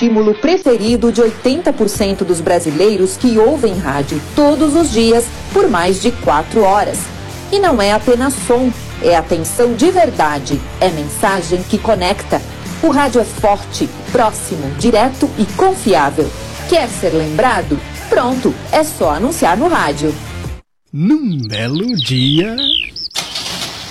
estímulo preferido de 80% dos brasileiros que ouvem rádio todos os dias por mais de 4 horas. E não é apenas som, é atenção de verdade, é mensagem que conecta. O rádio é forte, próximo, direto e confiável. Quer ser lembrado? Pronto, é só anunciar no rádio. Num belo dia...